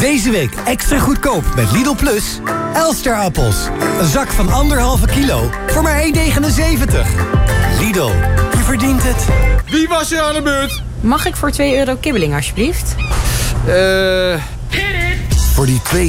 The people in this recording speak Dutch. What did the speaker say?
Deze week extra goedkoop met Lidl Plus. Elster-appels. Een zak van 1,5 kilo voor maar €1,79. Lidl, je verdient het. Wie was er aan de beurt? Mag ik voor €2 kibbeling alsjeblieft? Voor die €2